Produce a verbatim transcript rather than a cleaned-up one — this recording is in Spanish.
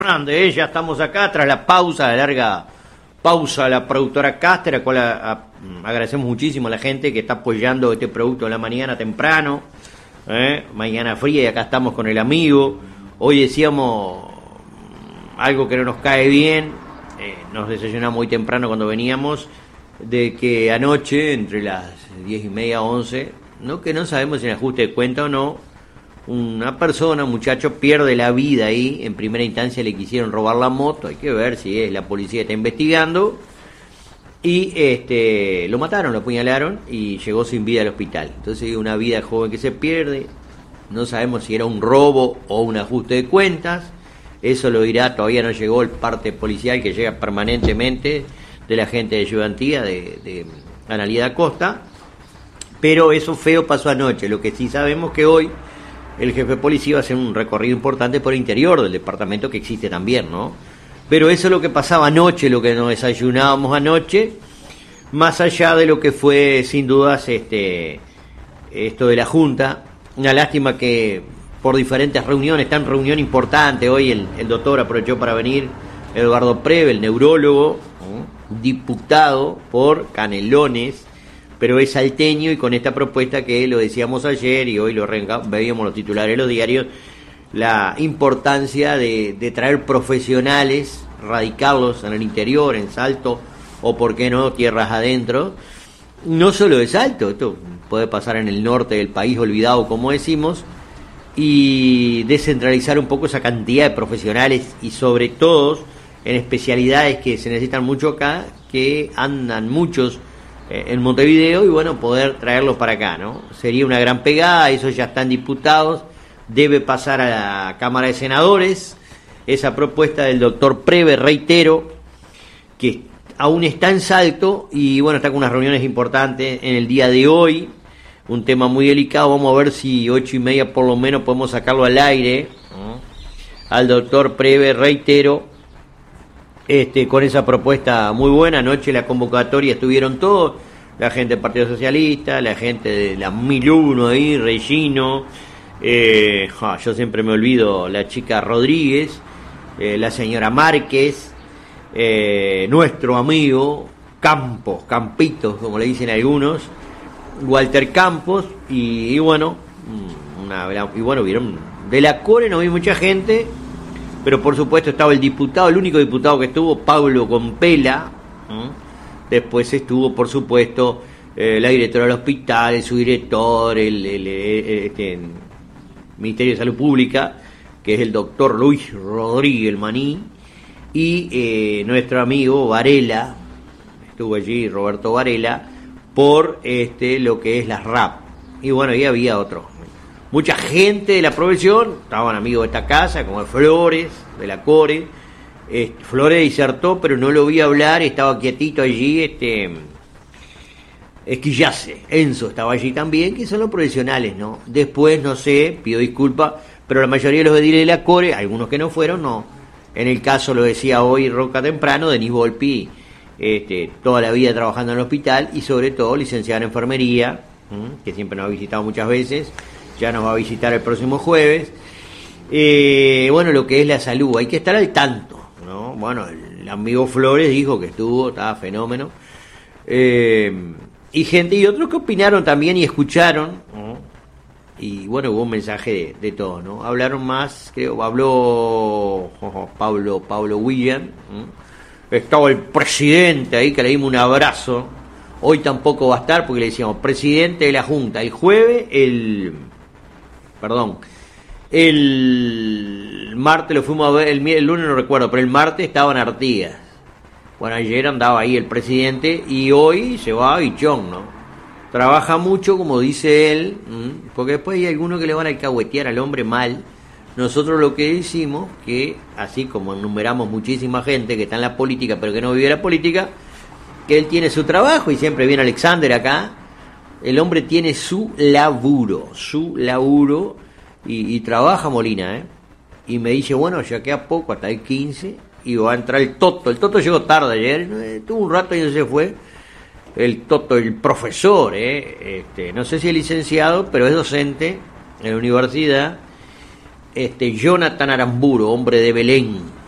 Grande, ya estamos acá tras la pausa, la larga pausa a la productora Caster, a la cual a, a, agradecemos muchísimo a la gente que está apoyando este producto en la mañana temprano, ¿eh? Mañana fría, y acá estamos con el amigo. Hoy decíamos algo que no nos cae bien, eh, nos desayunamos muy temprano cuando veníamos, de que anoche, entre las diez y media, once, no que no sabemos si en ajuste de cuenta o no, una persona, un muchacho, pierde la vida ahí. En primera instancia le quisieron robar la moto, hay que ver si es la policía está investigando, y este lo mataron, lo apuñalaron y llegó sin vida al hospital. Entonces una vida joven que se pierde, no sabemos si era un robo o un ajuste de cuentas, eso lo dirá, todavía no llegó el parte policial que llega permanentemente de la gente de ayudantía de, de Analía da Costa, pero eso feo pasó anoche. Lo que sí sabemos que hoy el jefe de policía va a hacer un recorrido importante por el interior del departamento, que existe también, ¿no? Pero eso es lo que pasaba anoche, lo que nos desayunábamos anoche, más allá de lo que fue, sin dudas, este esto de la Junta. Una lástima que por diferentes reuniones, está en reunión importante hoy, el, el doctor aprovechó para venir, Eduardo Preve, el neurólogo, ¿no? Diputado por Canelones, pero es salteño, y con esta propuesta que lo decíamos ayer y hoy lo veíamos los titulares de los diarios, la importancia de, de traer profesionales, radicarlos en el interior, en Salto, o por qué no, tierras adentro, no solo de Salto, esto puede pasar en el norte del país olvidado, como decimos, y descentralizar un poco esa cantidad de profesionales, y sobre todo en especialidades que se necesitan mucho acá, que andan muchos en Montevideo, y bueno, poder traerlos para acá, ¿no? Sería una gran pegada. Esos ya están diputados, debe pasar a la Cámara de Senadores esa propuesta del doctor Preve, reitero, que aún está en Salto, y bueno, está con unas reuniones importantes en el día de hoy, un tema muy delicado. Vamos a ver si ocho y media por lo menos podemos sacarlo al aire, ¿no? Al doctor Preve, reitero, Este, con esa propuesta muy buena. Anoche la convocatoria estuvieron todos, la gente del Partido Socialista, la gente de la mil uno ahí, Regino, eh, ja, yo siempre me olvido, la chica Rodríguez, eh, la señora Márquez, eh, nuestro amigo Campos, Campitos, como le dicen algunos, Walter Campos, y, y bueno, una, y bueno, vieron, de la Core no vi mucha gente, pero por supuesto estaba el diputado, el único diputado que estuvo, Pablo Compela. ¿eh? Después estuvo, por supuesto, eh, la directora del hospital, su director, el, el, el, este, el Ministerio de Salud Pública, que es el doctor Luis Rodríguez Maní, y eh, nuestro amigo Varela, estuvo allí, Roberto Varela, por este lo que es las R A P. Y bueno, ahí había otro. Mucha gente de la profesión, estaban amigos de esta casa, como Flores, de la Core. Eh, Flores disertó, pero no lo vi hablar, estaba quietito allí. Este Esquillace, Enzo estaba allí también, que son los profesionales, ¿no? Después, no sé, pido disculpas, pero la mayoría de los ediles de la Core, algunos que no fueron, no. En el caso, lo decía hoy Roca temprano, Denis Volpi, este, toda la vida trabajando en el hospital, y sobre todo licenciada en enfermería, ¿m? que siempre nos ha visitado muchas veces. Ya nos va a visitar el próximo jueves. Eh, bueno, lo que es la salud, hay que estar al tanto, ¿no? Bueno, el amigo Flores dijo que estuvo, estaba fenómeno. Eh, y gente y otros que opinaron también y escucharon, ¿no? Y bueno, hubo un mensaje de, de todo, ¿no? Hablaron más, creo, habló oh, Pablo, Pablo William, ¿no? Estaba el presidente ahí, que le dimos un abrazo. Hoy tampoco va a estar, porque le decíamos presidente de la Junta. El jueves, el... Perdón, el martes lo fuimos a ver, el, el lunes no recuerdo, pero el martes estaba en Artigas. Bueno, ayer andaba ahí el presidente, y hoy se va a Bichón, ¿no? Trabaja mucho, como dice él, porque después hay algunos que le van a alcahuetear al hombre mal. Nosotros lo que decimos, que así como enumeramos muchísima gente que está en la política, pero que no vive la política, que él tiene su trabajo, y siempre viene Alexander acá. El hombre tiene su laburo, su laburo, y, y trabaja Molina, ¿eh? Y me dice, bueno, ya queda poco, hasta el quince, y va a entrar el Toto. El Toto llegó tarde ayer, eh, tuvo un rato y no se fue. El Toto, el profesor, ¿eh? Este, no sé si es licenciado, pero es docente en la universidad. Este, Jonathan Aramburo, hombre de Belén,